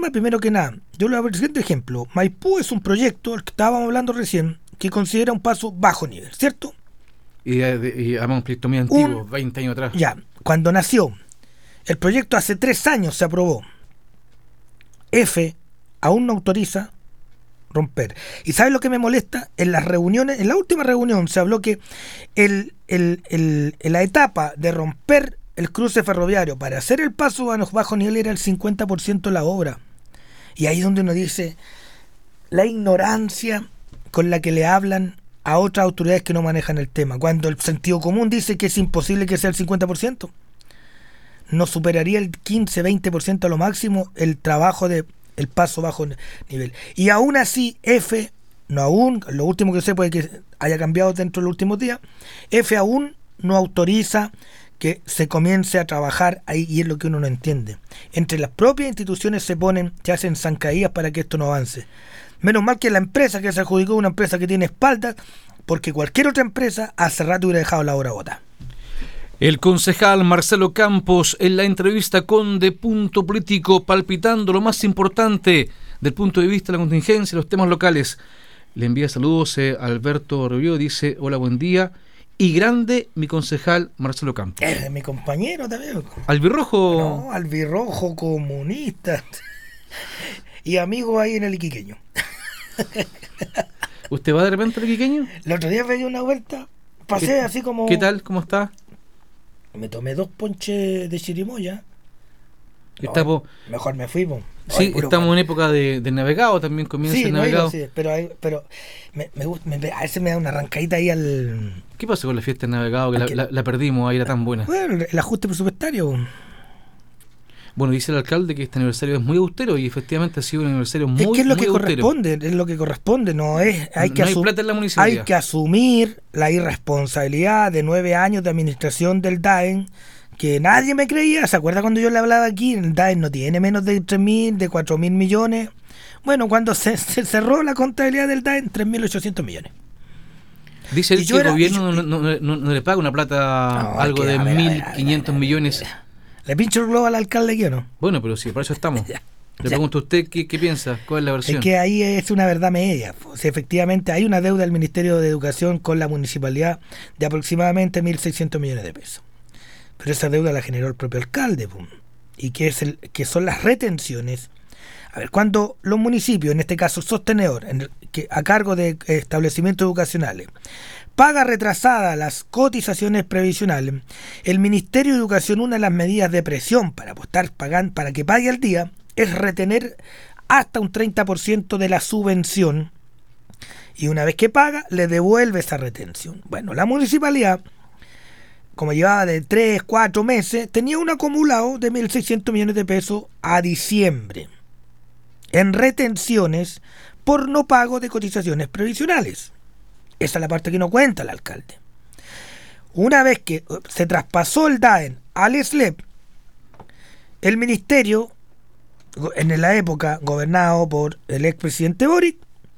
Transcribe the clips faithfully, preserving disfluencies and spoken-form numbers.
tema, primero que nada, yo le voy a dar el siguiente ejemplo. Maipú es un proyecto, el que estábamos hablando recién, que considera un paso bajo nivel, ¿cierto? Y, de, y además un proyecto muy antiguo, un, veinte años atrás. Ya, cuando nació, el proyecto hace tres años se aprobó. F aún no autoriza romper. ¿Y sabes lo que me molesta? En las reuniones, en la última reunión se habló que el, el, el, en la etapa de romper el cruce ferroviario para hacer el paso bajo nivel era el cincuenta por ciento de la obra. Y ahí es donde uno dice la ignorancia con la que le hablan a otras autoridades que no manejan el tema, cuando el sentido común dice que es imposible que sea el cincuenta por ciento. No superaría el quince a veinte por ciento a lo máximo el trabajo de el paso bajo nivel. Y aún así, F, no aún, lo último que sé puede que haya cambiado dentro de los últimos días, F aún no autoriza que se comience a trabajar ahí, y es lo que uno no entiende. Entre las propias instituciones se ponen, se hacen zancadillas para que esto no avance. Menos mal que la empresa que se adjudicó, una empresa que tiene espaldas, porque cualquier otra empresa hace rato hubiera dejado la obra botada. El concejal Marcelo Campos en la entrevista con De Punto Político, palpitando lo más importante del punto de vista de la contingencia, los temas locales. Le envía saludos a Alberto Rubio, dice hola, buen día. Y grande mi concejal Marcelo Campos. Es mi compañero también. ¿Albirrojo? No, albirrojo comunista. Y amigo ahí en el Iquiqueño. ¿Usted va de repente al Iquiqueño? El otro día me di una vuelta, pasé así como... ¿Qué tal? ¿Cómo está? Me tomé dos ponches de chirimoya. No, Estamos, mejor me fui. Po. Sí, Ay, estamos en época de, de navegado, también comienza sí, el navegado. No, sí, pero hay, pero me, me, me, a veces me da una arrancadita ahí al... ¿Qué pasó con la fiesta del navegado? Que la, la, la perdimos, ahí era tan buena. Bueno, el ajuste presupuestario. Bueno, dice el alcalde que este aniversario es muy austero y efectivamente ha sido un aniversario muy austero. Es que es lo que austero. corresponde, es lo que corresponde, no es... Hay, no que, hay, asu- plata en la municipalidad. Hay que asumir la irresponsabilidad de nueve años de administración del D A E N, que nadie me creía. ¿Se acuerda cuando yo le hablaba aquí? El D A E N no tiene menos de tres mil, de cuatro mil millones. Bueno, cuando se, se cerró la contabilidad del D A E N, tres mil ochocientos millones. Dice él que el gobierno yo, no, no, no, no le paga una plata, no, algo de mil quinientos millones. ¿Le pincho el globo al alcalde aquí o no? Bueno, pero sí, para eso estamos. ya, le ya. pregunto a usted qué, qué piensa, cuál es la versión. Es que ahí es una verdad media. Pues, efectivamente hay una deuda del Ministerio de Educación con la municipalidad de aproximadamente mil seiscientos millones de pesos. Pero esa deuda la generó el propio alcalde, pues, y que, es el, que son las retenciones. A ver, cuando los municipios, en este caso sostenedor, en el, que a cargo de establecimientos educacionales, paga retrasada las cotizaciones previsionales, el Ministerio de Educación, una de las medidas de presión para apostar, pagan, para que pague al día, es retener hasta un treinta por ciento de la subvención, y una vez que paga, le devuelve esa retención. Bueno, la municipalidad, como llevaba de tres, cuatro meses, tenía un acumulado de mil seiscientos millones de pesos a diciembre en retenciones por no pago de cotizaciones previsionales. Esa es la parte que no cuenta el alcalde. Una vez que se traspasó el D A E N al S L E P, el ministerio, en la época gobernado por el expresidente Boric,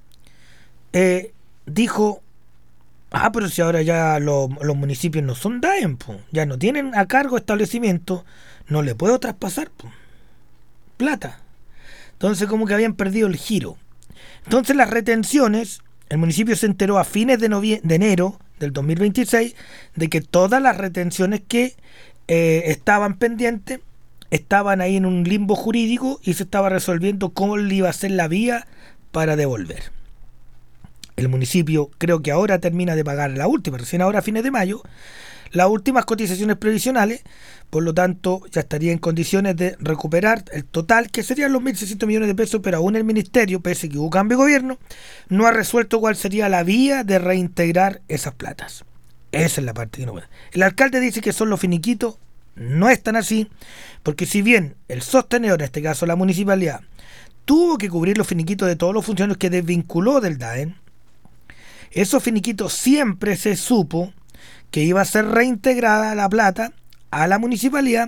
eh, dijo: ah, pero si ahora ya lo, los municipios no son D A E N, po, ya no tienen a cargo establecimientos, no le puedo traspasar po, plata. Entonces como que habían perdido el giro. Entonces las retenciones, el municipio se enteró a fines de, novie- de enero del dos mil veintiséis de que todas las retenciones que eh, estaban pendientes estaban ahí en un limbo jurídico y se estaba resolviendo cómo le iba a ser la vía para devolver. El municipio creo que ahora termina de pagar la última, recién ahora a fines de mayo, las últimas cotizaciones previsionales, por lo tanto ya estaría en condiciones de recuperar el total, que serían los mil seiscientos millones de pesos, pero aún el ministerio, pese a que hubo cambio de gobierno, no ha resuelto cuál sería la vía de reintegrar esas platas. Esa es la parte que no puede. El alcalde dice que son los finiquitos, no es tan así, porque si bien el sostenedor, en este caso la municipalidad, tuvo que cubrir los finiquitos de todos los funcionarios que desvinculó del D A E N, esos finiquitos siempre se supo que iba a ser reintegrada la plata a la municipalidad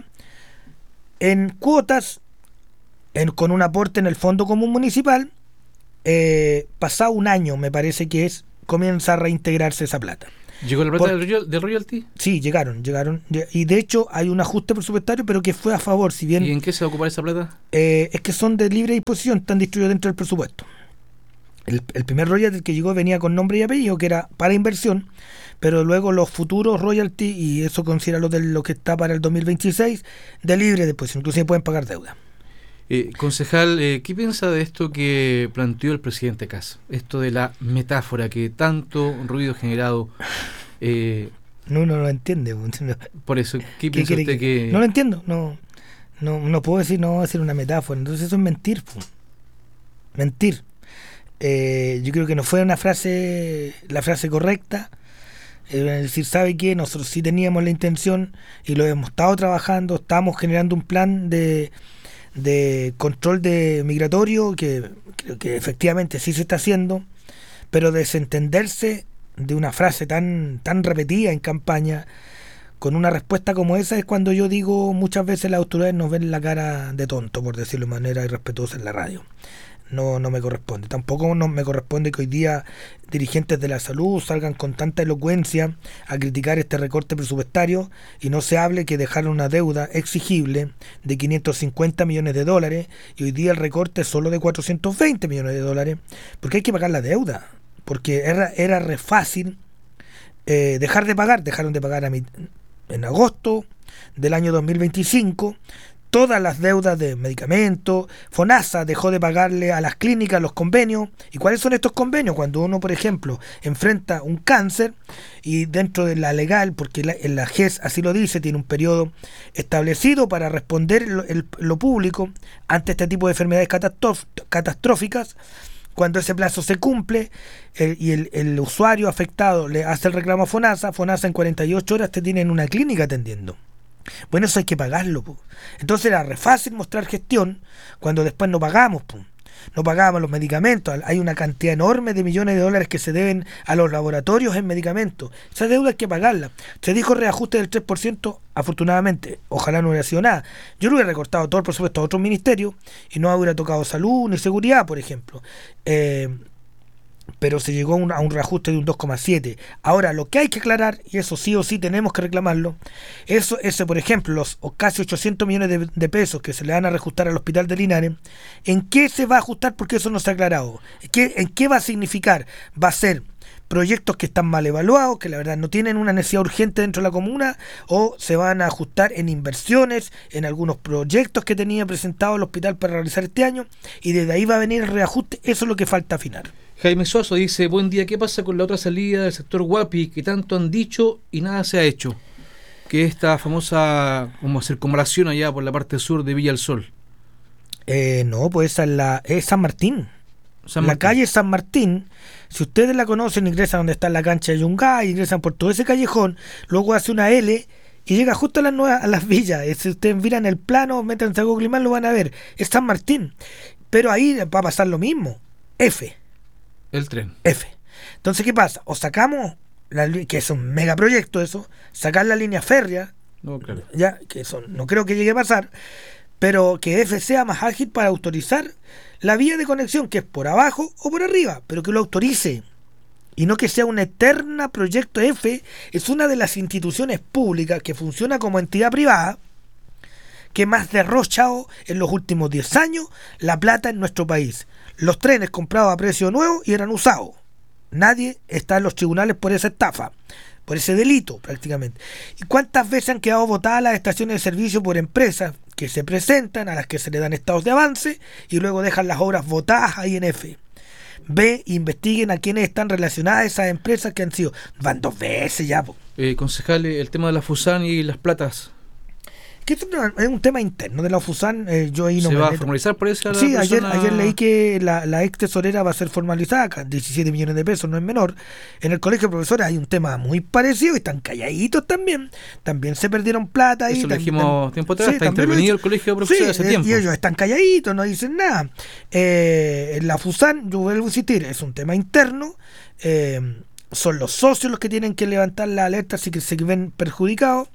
en cuotas, en, con un aporte en el Fondo Común Municipal. Eh, pasado un año, me parece que es, comienza a reintegrarse esa plata. ¿Llegó la plata Por, del, royal, del royalty? Sí, llegaron, llegaron. Y de hecho hay un ajuste presupuestario, pero que fue a favor. Si bien, ¿Y en qué se va a ocupar esa plata? Eh, es que son de libre disposición, están distribuidos dentro del presupuesto. El, el primer royalty que llegó venía con nombre y apellido, que era para inversión, pero luego los futuros royalty, y eso considera lo de lo que está para el dos mil veintiséis, de libre disposición, inclusive pueden pagar deuda. Eh, concejal, eh, ¿qué piensa de esto que planteó el presidente Kast? Esto de la metáfora que tanto ruido ha generado. Eh, no, no lo entiende. Por eso, ¿qué piensa ¿Qué usted que, que...? No lo entiendo, no, no, no puedo decir, no va a ser una metáfora, entonces eso es mentir. Pues. Mentir. Eh, yo creo que no fue una frase, la frase correcta. Es decir, ¿sabe qué? Nosotros sí teníamos la intención y lo hemos estado trabajando, estamos generando un plan de... de control de migratorio que creo que efectivamente sí se está haciendo, pero desentenderse de una frase tan tan repetida en campaña con una respuesta como esa es cuando yo digo muchas veces las autoridades nos ven la cara de tonto, por decirlo de manera irrespetuosa en la radio. No, no me corresponde. Tampoco no me corresponde que hoy día dirigentes de la salud salgan con tanta elocuencia a criticar este recorte presupuestario y no se hable que dejaron una deuda exigible de quinientos cincuenta millones de dólares y hoy día el recorte es solo de cuatrocientos veinte millones de dólares, porque hay que pagar la deuda, porque era, era re fácil eh, dejar de pagar. Dejaron de pagar a mi, en agosto del año dos mil veinticinco todas las deudas de medicamentos. FONASA dejó de pagarle a las clínicas los convenios. ¿Y cuáles son estos convenios? Cuando uno, por ejemplo, enfrenta un cáncer y dentro de la legal, porque la, en la G E S así lo dice, tiene un periodo establecido para responder lo, el, lo público ante este tipo de enfermedades catastrof, catastróficas. Cuando ese plazo se cumple el, y el, el usuario afectado le hace el reclamo a FONASA, FONASA en cuarenta y ocho horas te tiene en una clínica atendiendo. Bueno, eso hay que pagarlo, po. Entonces era re fácil mostrar gestión cuando después no pagamos, po. No pagábamos los medicamentos. Hay una cantidad enorme de millones de dólares que se deben a los laboratorios en medicamentos. Esa deuda hay que pagarla. Se dijo reajuste del tres por ciento, afortunadamente, ojalá no hubiera sido nada. Yo lo hubiera recortado todo el presupuesto a otros ministerios y no hubiera tocado salud ni seguridad, por ejemplo. Eh... pero se llegó a un, a un reajuste de un dos coma siete. Ahora, lo que hay que aclarar, y eso sí o sí tenemos que reclamarlo, eso, ese, por ejemplo, los casi ochocientos millones de, de pesos que se le van a reajustar al hospital de Linares, ¿en qué se va a ajustar? Porque eso no se ha aclarado. ¿En qué, en qué va a significar? ¿Va a ser proyectos que están mal evaluados, que la verdad no tienen una necesidad urgente dentro de la comuna, o se van a ajustar en inversiones, en algunos proyectos que tenía presentado el hospital para realizar este año, y desde ahí va a venir el reajuste? Eso es lo que falta afinar. Jaime Suazo dice, buen día, ¿qué pasa con la otra salida del sector Guapi que tanto han dicho y nada se ha hecho? Que esta famosa como circunvalación allá por la parte sur de Villa del Sol. Eh, no, pues esa es, la, es San Martín. San la Martín. calle San Martín, si ustedes la conocen, ingresan donde está la cancha de Yungay, ingresan por todo ese callejón, luego hace una L y llega justo a las nuevas, a las villas. Si ustedes miran el plano, métanse a Google Maps, lo van a ver. Es San Martín. Pero ahí va a pasar lo mismo. F. El tren. F. Entonces, ¿qué pasa? O sacamos, la, que es un megaproyecto eso, sacar la línea férrea, no, claro. ya, que eso no creo que llegue a pasar, pero que F sea más ágil para autorizar la vía de conexión, que es por abajo o por arriba, pero que lo autorice. Y no que sea una eterna proyecto. F es una de las instituciones públicas que funciona como entidad privada que más derrochado en los últimos diez años la plata en nuestro país. Los trenes comprados a precio nuevo y eran usados. Nadie está en los tribunales por esa estafa, por ese delito prácticamente. ¿Y cuántas veces han quedado botadas las estaciones de servicio por empresas que se presentan, a las que se le dan estados de avance y luego dejan las obras botadas ahí en F? Ve, investiguen a quienes están relacionadas a esas empresas que han sido... Van dos veces ya. Eh, concejal, el tema de la Fusan y las platas. Que esto es un tema interno de la Fusan. Eh, yo ahí no ¿Se me va meto. a formalizar por eso? Sí, ayer, ayer leí que la, la ex tesorera va a ser formalizada, diecisiete millones de pesos, no es menor. En el colegio de profesores hay un tema muy parecido y están calladitos también. También se perdieron plata. Eso y lo tam, dijimos tam, tiempo atrás, sí, está intervenido el colegio de profesores sí, hace tiempo. Y ellos están calladitos, no dicen nada. Eh, en la Fusan, yo vuelvo a insistir, es un tema interno. Eh, son los socios los que tienen que levantar la alerta si que se ven perjudicados.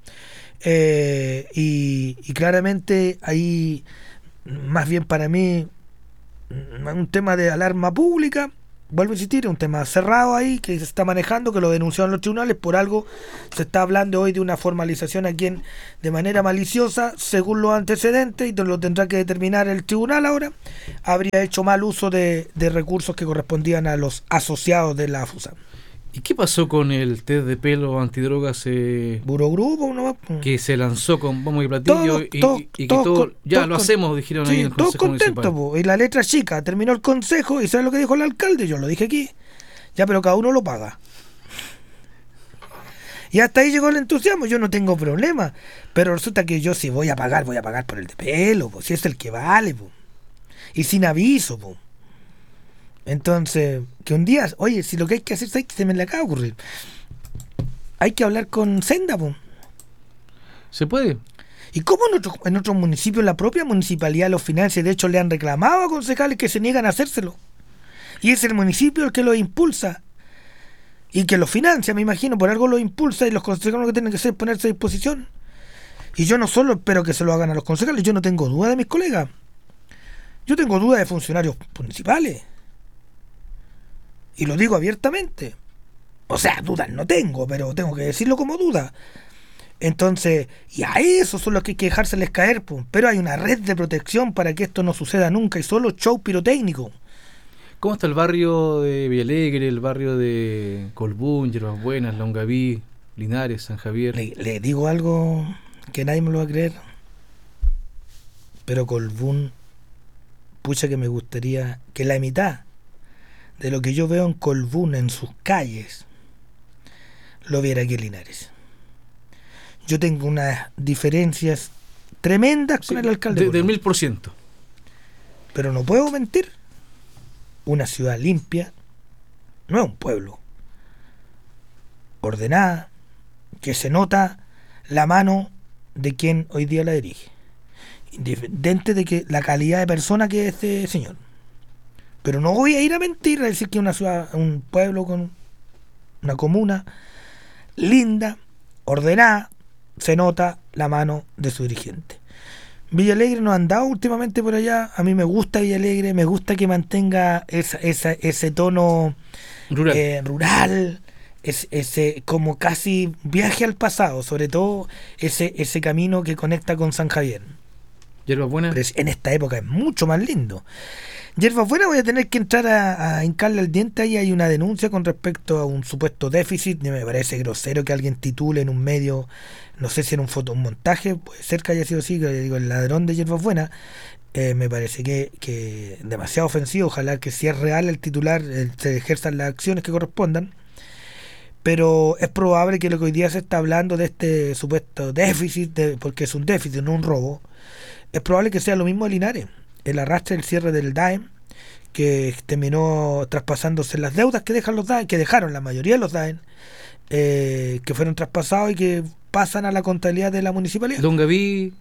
Eh, y, y claramente ahí más bien para mí un tema de alarma pública vuelvo a insistir, es un tema cerrado ahí, que se está manejando, que lo denunciaron los tribunales, por algo se está hablando hoy de una formalización a quien de manera maliciosa, según los antecedentes, y lo tendrá que determinar el tribunal ahora, habría hecho mal uso de, de recursos que correspondían a los asociados de la FUSAM. ¿Y qué pasó con el test de pelo antidrogas eh, Burogrupo, ¿no? que se lanzó con bombo y platillo Todos, y, todos, y- y que todos todo, con- ya todos lo con- hacemos, dijeron ahí Sí, en el todos Consejo contentos, Municipal? po. Y la letra chica, terminó el consejo, y ¿sabes lo que dijo el alcalde? Yo lo dije aquí. Ya, pero cada uno lo paga. Y hasta ahí llegó el entusiasmo, yo no tengo problema. Pero resulta que yo si voy a pagar, voy a pagar por el de pelo, po, si es el que vale, po. Y sin aviso, po. Entonces, que un día, oye, si lo que hay que hacer, ¿sabes qué se me le acaba de ocurrir? Hay que hablar con Senda, po. ¿Se puede? ¿Y cómo en otros en otros municipios la propia municipalidad los financia? De hecho, le han reclamado a concejales que se niegan a hacérselo. Y es el municipio el que lo impulsa. Y que lo financia, me imagino, por algo lo impulsa, y los concejales lo que tienen que hacer es ponerse a disposición. Y yo no solo espero que se lo hagan a los concejales, yo no tengo duda de mis colegas. Yo tengo duda de funcionarios municipales. Y lo digo abiertamente. O sea, dudas no tengo, pero tengo que decirlo como duda. Entonces, y a esos son los que hay que dejárseles caer, pues. Pero hay una red de protección para que esto no suceda nunca, y solo show pirotécnico. ¿Cómo está el barrio de Villalegre, el barrio de Colbún, Yerbas Buenas, Longaví, Linares, San Javier? Le, le digo algo que nadie me lo va a creer, pero Colbún, pucha que me gustaría que la mitad de lo que yo veo en Colbún, en sus calles, lo viera aquí en Linares. Yo tengo unas diferencias tremendas Sí, con el alcalde. de- de del Colbún. mil por ciento. Pero no puedo mentir. Una ciudad limpia no es un pueblo. Ordenada, que se nota la mano de quien hoy día la dirige. Independiente de que la calidad de persona que es este señor. Pero no voy a ir a mentir a decir que una ciudad, un pueblo con una comuna linda, ordenada, se nota la mano de su dirigente. Villalegre no ha andado últimamente por allá. A mí me gusta Villalegre, me gusta que mantenga esa, esa, ese tono Rural. eh, rural, es, ese como casi viaje al pasado, sobre todo ese, ese camino que conecta con San Javier. Yerbas Buenas. Pero es- en esta época es mucho más lindo. Yerbas Buenas, voy a tener que entrar a, a hincarle el diente. Ahí hay una denuncia con respecto a un supuesto déficit. Me parece grosero que alguien titule en un medio, no sé si en un fotomontaje, puede ser que haya sido así, que digo el ladrón de Yerbas Buenas. Eh, me parece que, que demasiado ofensivo. Ojalá que si es real el titular eh, se ejerzan las acciones que correspondan. Pero es probable que lo que hoy día se está hablando de este supuesto déficit, de, porque es un déficit, no un robo, es probable que sea lo mismo de Linares. El arrastre del cierre del D A E M, que terminó traspasándose las deudas que dejan los D A E M, que dejaron la mayoría de los D A E M, eh, que fueron traspasados y que pasan a la contabilidad de la municipalidad. Longaví.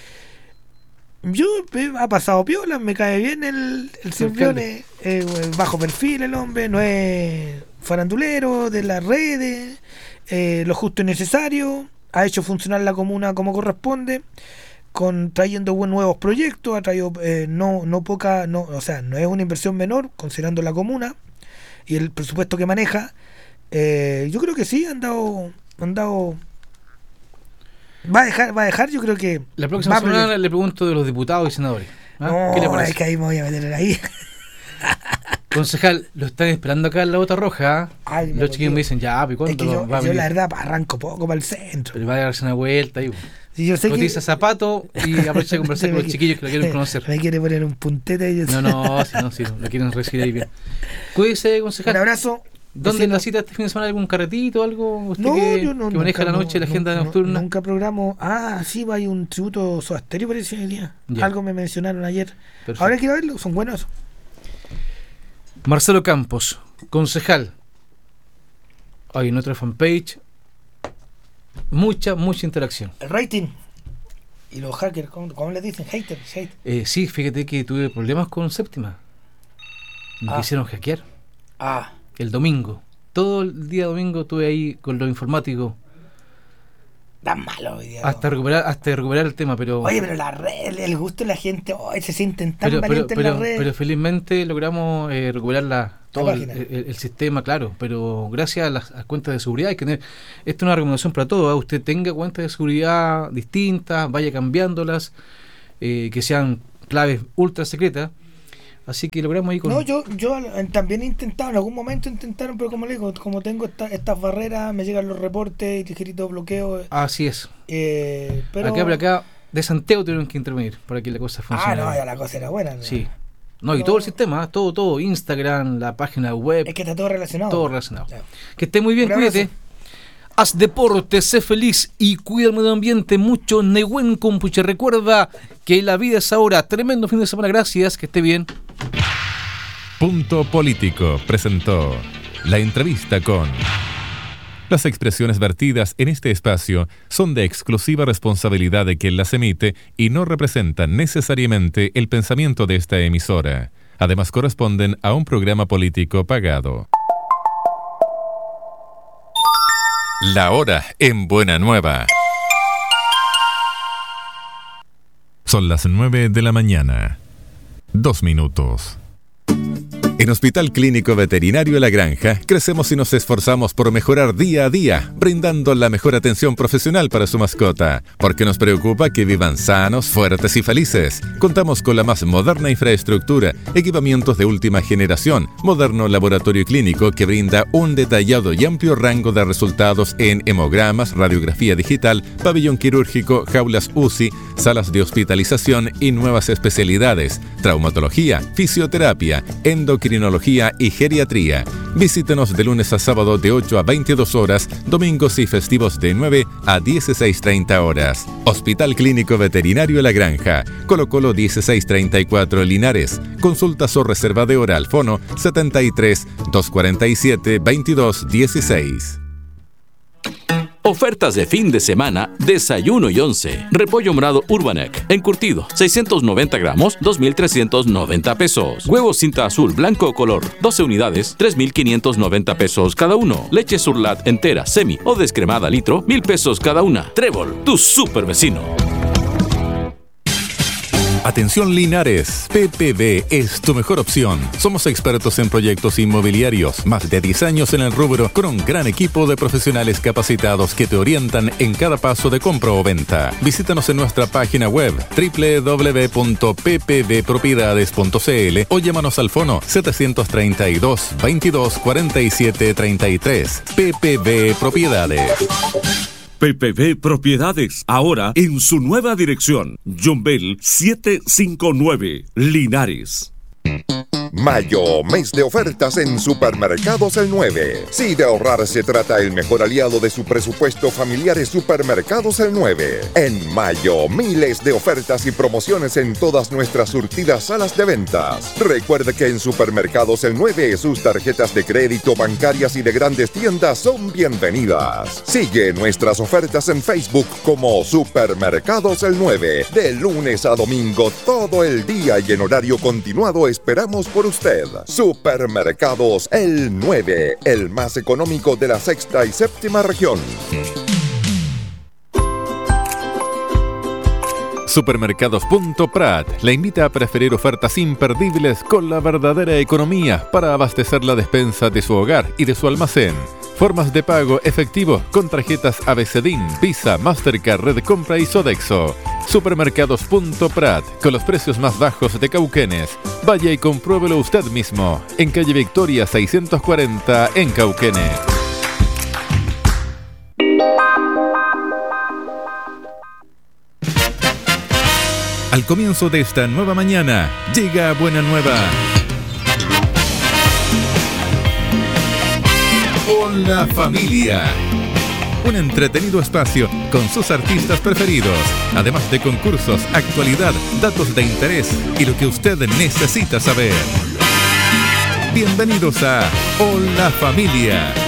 Yo eh, ha pasado piola, me cae bien el, el señor Alcalde. Briones, eh, bajo perfil el hombre, no es farandulero de las redes, eh, lo justo y necesario, ha hecho funcionar la comuna como corresponde, con trayendo buen nuevos proyectos, ha traído eh, no no poca, no, o sea, no es una inversión menor considerando la comuna y el presupuesto que maneja. Eh, yo creo que sí, han dado, han dado va a dejar, va a dejar, yo creo que La próxima va a semana proyect- le pregunto de los diputados y senadores. ¿Ah? No, ¿Qué le es parece? que ahí me voy a meter ahí. Concejal, lo están esperando acá en la bota roja. ¿ah? Ay, me Los chiquillos motivo. me dicen, ya, ¿y Es cuándo que yo, va a yo venir? la verdad arranco poco para el centro. Pero va a darse una vuelta ahí. Si yo sé que Cotiza zapato y aprovecha de conversar con los chiquillos que lo quieren conocer. Me quiere poner un puntete y yo No, no, si no, si no, lo quieren recibir ahí bien. Cuídese, un concejal. abrazo. ¿Dónde Vecino. la cita este fin de semana? ¿Algún carretito algo? ¿Usted No, que, yo no. que maneja nunca, la noche, no, la agenda no, nocturna? Nunca programo. Ah, sí, va, hay un tributo Soasterio, parece hoy día. Ya. Algo me mencionaron ayer. Perfecto. Ahora quiero verlo, son buenos. Marcelo Campos, concejal. Hay en otra fanpage. Mucha, mucha interacción. El rating. Y los hackers, ¿cómo, cómo les dicen? Haters, hate. Eh, sí, fíjate que tuve problemas con Séptima. Me Ah. quisieron hackear. Ah, El domingo. Todo el día domingo estuve ahí con lo informático. tan malo hoy día. Hasta recuperar, hasta recuperar el tema, pero. Oye, pero la red, el gusto de la gente, hoy se sienten tan pero, pero, valientes en pero, la red. pero felizmente logramos eh, recuperar la, todo el, el, el sistema, claro, pero gracias a las a cuentas de seguridad hay que tener, esta es una recomendación para todos, ¿eh? Usted tenga cuentas de seguridad distintas, vaya cambiándolas, eh, que sean claves ultra secretas, así que logramos ahí con... No, yo yo también he intentado, en algún momento intentaron, pero como le digo, como tengo esta, estas barreras, me llegan los reportes y ligerito bloqueo. Así es. Eh, pero... Acá por acá, de Santiago tuvieron que intervenir para que la cosa funcione. Ah, no, ya la cosa era buena, ¿no? Sí. No, y todo el sistema, todo, todo, Instagram, la página web. Es que está todo relacionado. Todo relacionado. Claro. Que esté muy bien, cuídate. Haz deporte, sé feliz y cuida el medio ambiente mucho. Nehuen Compuche, recuerda que la vida es ahora. Tremendo fin de semana, gracias, que esté bien. Punto Político presentó la entrevista con... Las expresiones vertidas en este espacio son de exclusiva responsabilidad de quien las emite y no representan necesariamente el pensamiento de esta emisora. Además, corresponden a un programa político pagado. La hora en Buena Nueva. Son las nueve de la mañana. Dos minutos. En Hospital Clínico Veterinario La Granja, crecemos y nos esforzamos por mejorar día a día, brindando la mejor atención profesional para su mascota, porque nos preocupa que vivan sanos, fuertes y felices. Contamos con la más moderna infraestructura, equipamientos de última generación, moderno laboratorio clínico que brinda un detallado y amplio rango de resultados en hemogramas, radiografía digital, pabellón quirúrgico, jaulas U C I, salas de hospitalización y nuevas especialidades, traumatología, fisioterapia, endocrinología, Crinología y geriatría. Visítenos de lunes a sábado de ocho a veintidós horas, domingos y festivos de nueve a dieciséis treinta horas. Hospital Clínico Veterinario La Granja, Colo Colo dieciséis treinta y cuatro Linares. Consultas o reserva de hora al fono setenta y tres, doscientos cuarenta y siete, veintidós dieciséis. Ofertas de fin de semana, desayuno y once. Repollo morado Urbanek, encurtido, seiscientos noventa gramos, dos mil trescientos noventa pesos. Huevo cinta azul blanco o color, doce unidades, tres mil quinientos noventa pesos cada uno. Leche Surlat entera, semi o descremada litro, mil pesos cada una. Trébol, tu super vecino. Atención Linares, P P B es tu mejor opción. Somos expertos en proyectos inmobiliarios, más de diez años en el rubro, con un gran equipo de profesionales capacitados que te orientan en cada paso de compra o venta. Visítanos en nuestra página web doble u doble u doble u punto p p b propiedades punto c l o llámanos al fono setecientos treinta y dos, veintidós, cuarenta y siete, treinta y tres. P P B Propiedades. P P B Propiedades, ahora en su nueva dirección, John Bell setecientos cincuenta y nueve, Linares. Mayo, mes de ofertas en Supermercados El nueve. Si de ahorrar se trata, el mejor aliado de su presupuesto familiar es Supermercados El nueve. En mayo, miles de ofertas y promociones en todas nuestras surtidas salas de ventas. Recuerde que en Supermercados El nueve sus tarjetas de crédito, bancarias y de grandes tiendas son bienvenidas. Sigue nuestras ofertas en Facebook como Supermercados El nueve. De lunes a domingo, todo el día y en horario continuado esperamos por usted. Supermercados El nueve, el más económico de la sexta y séptima región. Supermercados Punto Prat le invita a preferir ofertas imperdibles con la verdadera economía para abastecer la despensa de su hogar y de su almacén. Formas de pago efectivo con tarjetas Abecedín, Visa, Mastercard, Red Compra y Sodexo. Supermercados Punto Prat, con los precios más bajos de Cauquenes. Vaya y compruébelo usted mismo, en calle Victoria seiscientos cuarenta, en Cauquenes. Al comienzo de esta nueva mañana, llega Buena Nueva. Hola familia. Un entretenido espacio con sus artistas preferidos, además de concursos, actualidad, datos de interés y lo que usted necesita saber. Bienvenidos a Hola Familia.